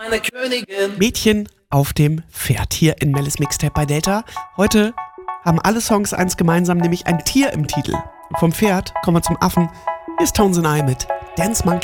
Meine Königin. Mädchen auf dem Pferd hier in Mellis Mixtape bei Delta. Heute haben alle Songs eins gemeinsam, nämlich ein Tier im Titel. Vom Pferd kommen wir zum Affen. Hier ist Tones and I mit Dance Monkey.